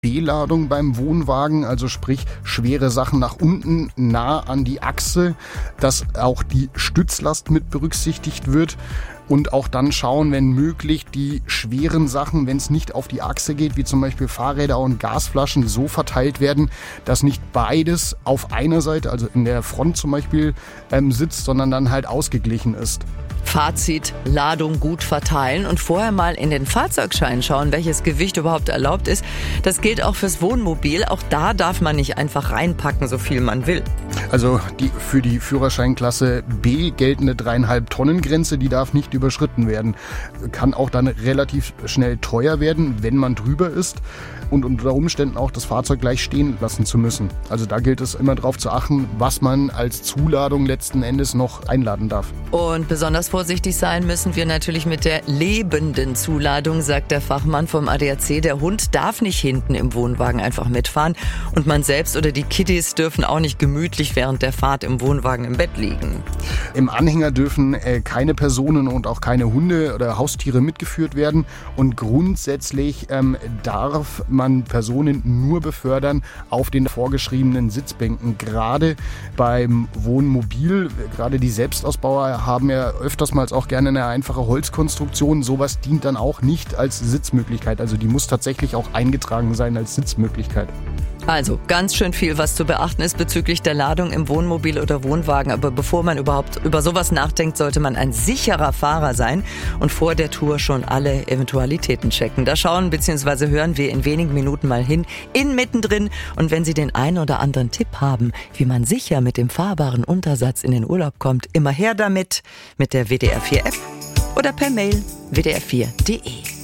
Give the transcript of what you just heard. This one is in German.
Beladung beim Wohnwagen, also sprich schwere Sachen nach unten, nah an die Achse, dass auch die Stützlast mit berücksichtigt wird. Und auch dann schauen, wenn möglich, die schweren Sachen, wenn es nicht auf die Achse geht, wie zum Beispiel Fahrräder und Gasflaschen, so verteilt werden, dass nicht beides auf einer Seite, also in der Front zum Beispiel, sitzt, sondern dann halt ausgeglichen ist. Fazit: Ladung gut verteilen und vorher mal in den Fahrzeugschein schauen, welches Gewicht überhaupt erlaubt ist. Das gilt auch fürs Wohnmobil. Auch da darf man nicht einfach reinpacken, so viel man will. Also für die Führerscheinklasse B geltende 3,5 Tonnen Grenze, die darf nicht überschritten werden. Kann auch dann relativ schnell teuer werden, wenn man drüber ist und unter Umständen auch das Fahrzeug gleich stehen lassen zu müssen. Also da gilt es immer darauf zu achten, was man als Zuladung letzten Endes noch einladen darf. Und besonders vorsichtig sein müssen wir natürlich mit der lebenden Zuladung, sagt der Fachmann vom ADAC. Der Hund darf nicht hinten im Wohnwagen einfach mitfahren und man selbst oder die Kiddies dürfen auch nicht gemütlich während der Fahrt im Wohnwagen im Bett liegen. Im Anhänger dürfen keine Personen und auch keine Hunde oder Haustiere mitgeführt werden und grundsätzlich darf man Personen nur befördern auf den vorgeschriebenen Sitzbänken. Gerade beim Wohnmobil, gerade die Selbstausbauer haben ja öftersmals auch gerne eine einfache Holzkonstruktion. Sowas dient dann auch nicht als Sitzmöglichkeit. Also die muss tatsächlich auch eingetragen sein als Sitzmöglichkeit. Also ganz schön viel, was zu beachten ist bezüglich der Ladung im Wohnmobil oder Wohnwagen. Aber bevor man überhaupt über sowas nachdenkt, sollte man ein sicherer Fahrer sein und vor der Tour schon alle Eventualitäten checken. Da schauen bzw. hören wir in wenigen Minuten mal hin, mittendrin. Und wenn Sie den einen oder anderen Tipp haben, wie man sicher mit dem fahrbaren Untersatz in den Urlaub kommt, immer her damit mit der WDR 4 App oder per Mail wdr4.de.